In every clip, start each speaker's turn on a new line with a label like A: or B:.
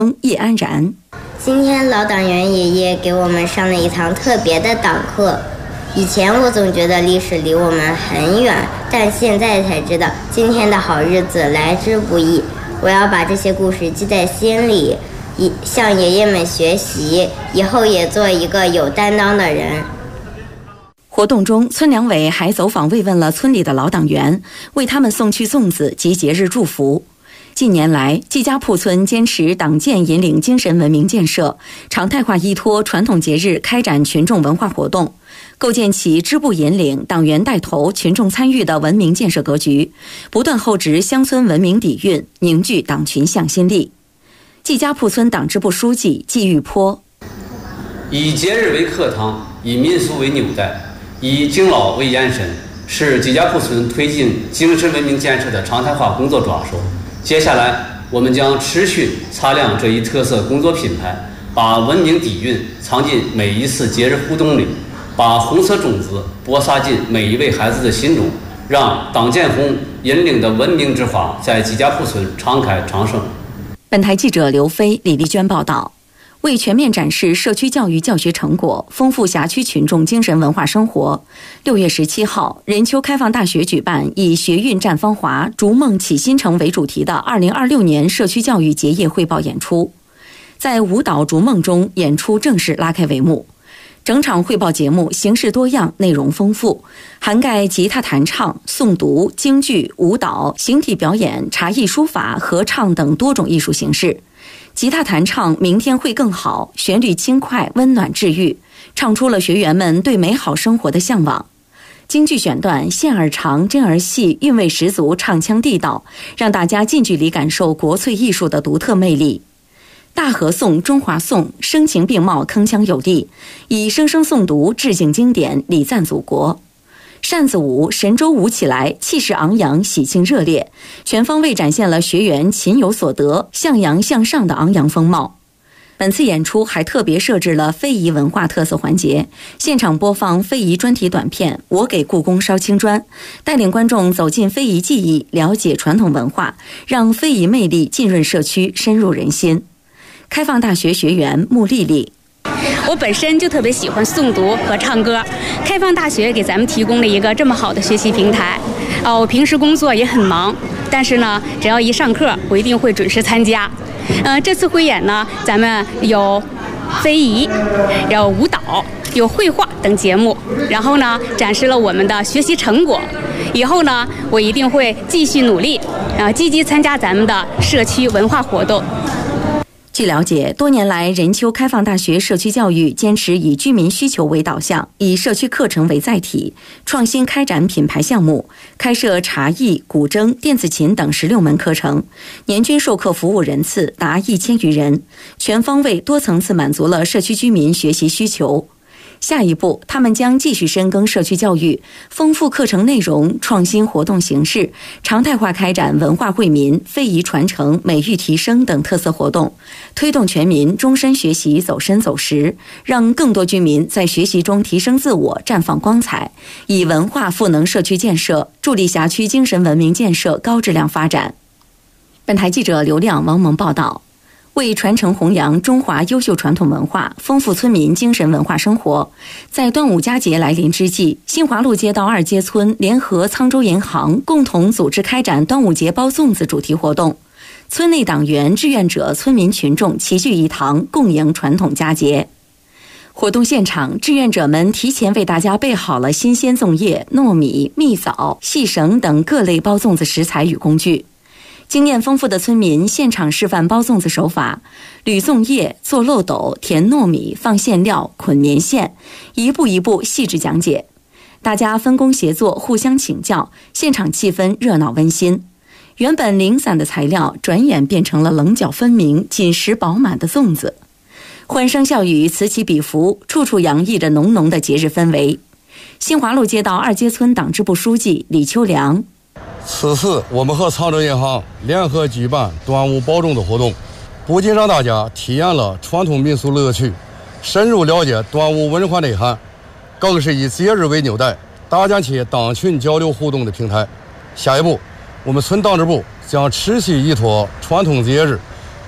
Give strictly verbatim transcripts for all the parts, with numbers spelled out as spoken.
A: 叶安然。
B: 今天老党员爷爷给我们上了一堂特别的党课。以前我总觉得历史离我们很远，但现在才知道今天的好日子来之不易。我要把这些故事记在心里，向爷爷们学习，以后也做一个有担当的人。
A: 活动中，村两委还走访慰问了村里的老党员，为他们送去粽子及节日祝福。近年来，季家铺村坚持党建引领精神文明建设，常态化依托传统节日开展群众文化活动，构建起支部引领、党员带头、群众参与的文明建设格局，不断厚植乡村文明底蕴，凝聚党群向心力。季家铺村党支部书记季玉坡：
C: 以节日为课堂，以民俗为纽带，以敬老为延伸，是季家铺村推进精神文明建设的常态化工作抓手。接下来，我们将持续擦亮这一特色工作品牌，把文明底蕴藏进每一次节日互动里，把红色种子播撒进每一位孩子的心中，让党建红引领的文明之花在季家铺村常开常盛。
A: 本台记者刘飞、李丽娟报道。为全面展示社区教育教学成果，丰富辖区群众精神文化生活，六月十七号，任丘开放大学举办以“学运绽芳华，逐梦启新城”为主题的二零二六年社区教育结业汇报演出。在舞蹈逐梦中，演出正式拉开帷幕。整场汇报节目形式多样，内容丰富，涵盖吉他弹唱、诵读、京剧、舞蹈、形体表演、茶艺书法、合唱等多种艺术形式。吉他弹唱明天会更好，旋律轻快温暖治愈，唱出了学员们对美好生活的向往。京剧选段线儿长针儿细，韵味十足，唱腔地道，让大家近距离感受国粹艺术的独特魅力。大合颂、中华颂声情并茂，铿锵有力，以声声诵读致敬经典，礼赞祖国。扇子舞、神州舞起来，气势昂扬，喜庆热烈，全方位展现了学员勤有所得、向阳向上的昂扬风貌。本次演出还特别设置了非遗文化特色环节，现场播放非遗专题短片《我给故宫烧青砖》，带领观众走进非遗技艺，了解传统文化，让非遗魅力浸润社区，深入人心。开放大学学员穆丽丽：
D: 我本身就特别喜欢诵读和唱歌，开放大学给咱们提供了一个这么好的学习平台。呃，我平时工作也很忙，但是呢，只要一上课，我一定会准时参加。呃，这次汇演呢，咱们有非遗，有舞蹈，有绘画等节目，然后呢，展示了我们的学习成果。以后呢，我一定会继续努力，呃，积极参加咱们的社区文化活动。
A: 据了解，多年来，任丘开放大学社区教育坚持以居民需求为导向，以社区课程为载体，创新开展品牌项目，开设茶艺、古筝、电子琴等十六门课程，年均授课服务人次达一千余人，全方位、多层次满足了社区居民学习需求。下一步，他们将继续深耕社区教育，丰富课程内容，创新活动形式，常态化开展文化惠民、非遗传承、美育提升等特色活动，推动全民终身学习走深走实，让更多居民在学习中提升自我，绽放光彩，以文化赋能社区建设，助力辖区精神文明建设高质量发展。本台记者刘亮、王萌报道。为传承弘扬中华优秀传统文化，丰富村民精神文化生活，在端午佳节来临之际，新华路街道二街村联合沧州银行共同组织开展端午节包粽子主题活动，村内党员、志愿者、村民群众齐聚一堂，共迎传统佳节。活动现场，志愿者们提前为大家备好了新鲜粽叶、糯米、蜜枣、细绳等各类包粽子食材与工具。经验丰富的村民现场示范包粽子手法，捋粽叶、做漏斗、填糯米、放馅料、捆棉线，一步一步细致讲解。大家分工协作，互相请教，现场气氛热闹温馨。原本零散的材料，转眼变成了棱角分明、紧实饱满的粽子。欢声笑语此起彼伏，处处洋溢着浓浓的节日氛围。新华路街道二街村党支部书记李秋良：
E: 此次我们和沧州银行联合举办端午包粽子活动，不仅让大家体验了传统民俗乐趣，深入了解端午文化内涵，更是以节日为纽带，搭建起党群交流互动的平台。下一步，我们村党支部将持续依托传统节日，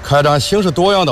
E: 开展形式多样的